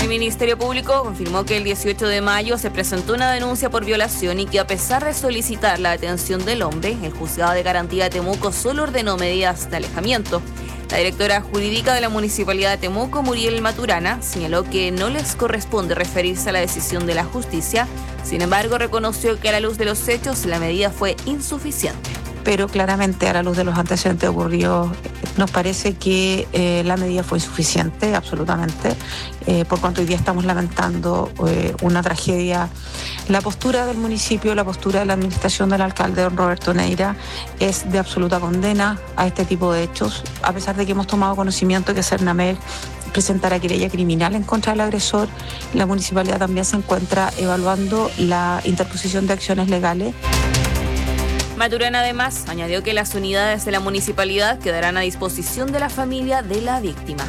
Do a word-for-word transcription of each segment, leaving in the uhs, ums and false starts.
El Ministerio Público confirmó que el dieciocho de mayo se presentó una denuncia por violación y que a pesar de solicitar la detención del hombre, el Juzgado de Garantía de Temuco solo ordenó medidas de alejamiento. La directora jurídica de la Municipalidad de Temuco, Muriel Maturana, señaló que no les corresponde referirse a la decisión de la justicia. Sin embargo, reconoció que a la luz de los hechos la medida fue insuficiente. Pero claramente a la luz de los antecedentes ocurridos, nos parece que eh, la medida fue insuficiente, absolutamente, eh, por cuanto hoy día estamos lamentando eh, una tragedia. La postura del municipio, la postura de la administración del alcalde don Roberto Neira es de absoluta condena a este tipo de hechos, a pesar de que hemos tomado conocimiento de que Cernamec presentará querella criminal en contra del agresor. La municipalidad también se encuentra evaluando la interposición de acciones legales. Maturana además añadió que las unidades de la municipalidad quedarán a disposición de la familia de la víctima.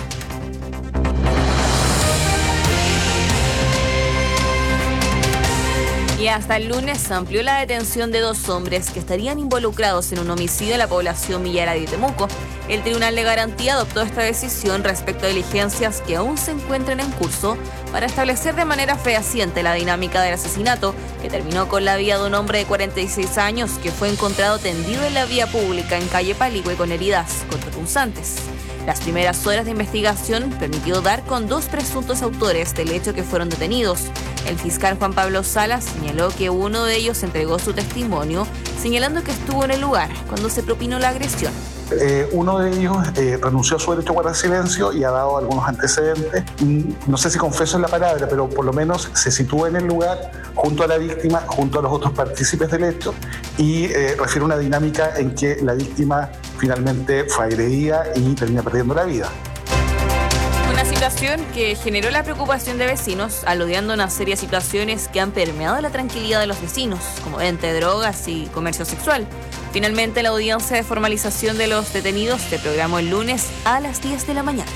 Y hasta el lunes se amplió la detención de dos hombres que estarían involucrados en un homicidio en la población Villara de Temuco. El Tribunal de Garantía adoptó esta decisión respecto a diligencias que aún se encuentran en curso para establecer de manera fehaciente la dinámica del asesinato, que terminó con la vida de un hombre de cuarenta y seis años que fue encontrado tendido en la vía pública en calle Paligüe con heridas cortopunzantes. Las primeras horas de investigación permitió dar con dos presuntos autores del hecho que fueron detenidos. El fiscal Juan Pablo Salas señaló que uno de ellos entregó su testimonio, señalando que estuvo en el lugar cuando se propinó la agresión. Eh, uno de ellos eh, renunció a su derecho a guardar silencio y ha dado algunos antecedentes. No sé si confeso en la palabra, pero por lo menos se sitúa en el lugar junto a la víctima, junto a los otros partícipes del hecho, y eh, refiere una dinámica en que la víctima finalmente fue agredida y termina perdiendo la vida. Una situación que generó la preocupación de vecinos, aludiendo a una serie de situaciones que han permeado la tranquilidad de los vecinos, como venta de drogas y comercio sexual. Finalmente, la audiencia de formalización de los detenidos se programó el lunes a las diez de la mañana.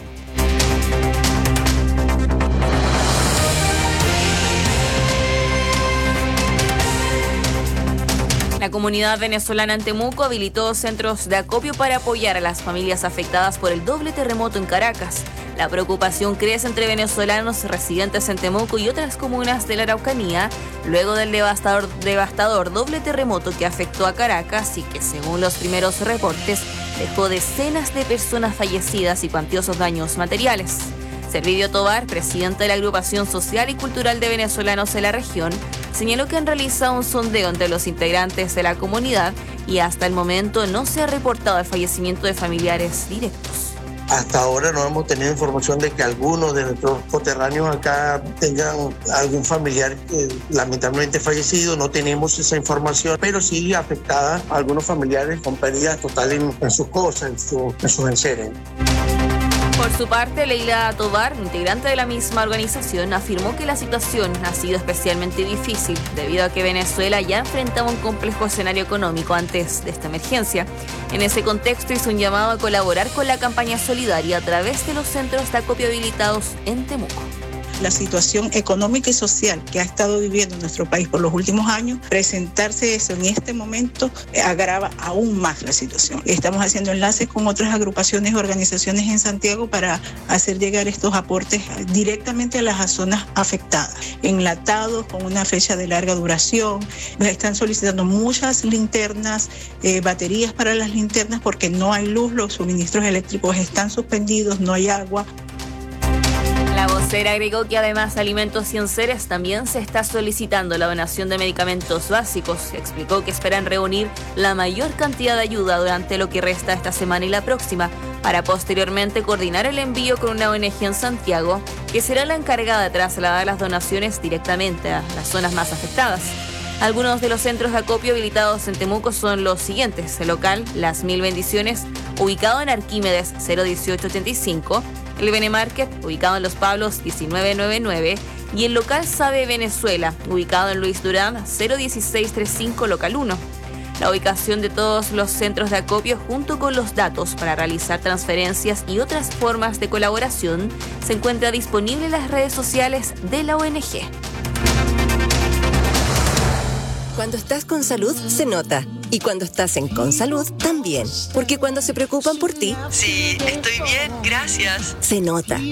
La comunidad venezolana en Temuco habilitó centros de acopio para apoyar a las familias afectadas por el doble terremoto en Caracas. La preocupación crece entre venezolanos residentes en Temuco y otras comunas de la Araucanía, luego del devastador, devastador doble terremoto que afectó a Caracas y que, según los primeros reportes, dejó decenas de personas fallecidas y cuantiosos daños materiales. Servidio Tobar, presidente de la Agrupación Social y Cultural de Venezolanos de la región, señaló que han realizado un sondeo entre los integrantes de la comunidad y hasta el momento no se ha reportado el fallecimiento de familiares directos. Hasta ahora no hemos tenido información de que algunos de nuestros coterráneos acá tengan algún familiar que lamentablemente fallecido. No tenemos esa información, pero sí afectada a algunos familiares con pérdidas totales en, en sus cosas, en, su, en sus enseres. Por su parte, Leila Tobar, integrante de la misma organización, afirmó que la situación ha sido especialmente difícil debido a que Venezuela ya enfrentaba un complejo escenario económico antes de esta emergencia. En ese contexto hizo un llamado a colaborar con la campaña solidaria a través de los centros de acopio habilitados en Temuco. La situación económica y social que ha estado viviendo nuestro país por los últimos años, presentarse eso en este momento agrava aún más la situación. Estamos haciendo enlaces con otras agrupaciones y organizaciones en Santiago para hacer llegar estos aportes directamente a las zonas afectadas, enlatados con una fecha de larga duración. Nos están solicitando muchas linternas, eh, baterías para las linternas porque no hay luz, los suministros eléctricos están suspendidos, no hay agua. La vocera agregó que además de alimentos y enseres también se está solicitando la donación de medicamentos básicos. Explicó que esperan reunir la mayor cantidad de ayuda durante lo que resta esta semana y la próxima, para posteriormente coordinar el envío con una O N G en Santiago, que será la encargada de trasladar las donaciones directamente a las zonas más afectadas. Algunos de los centros de acopio habilitados en Temuco son los siguientes: el local Las Mil Bendiciones, ubicado en Arquímedes cero dieciocho ochenta y cinco, el Benemarket, ubicado en Los Pablos diecinueve noventa y nueve, y el local Sabe Venezuela, ubicado en Luis Durán cero dieciséis treinta y cinco, local uno. La ubicación de todos los centros de acopio junto con los datos para realizar transferencias y otras formas de colaboración se encuentra disponible en las redes sociales de la O N G. Cuando estás con salud, se nota. Y cuando estás en Consalud, también. Porque cuando se preocupan por ti... Sí, estoy bien, gracias. Se nota.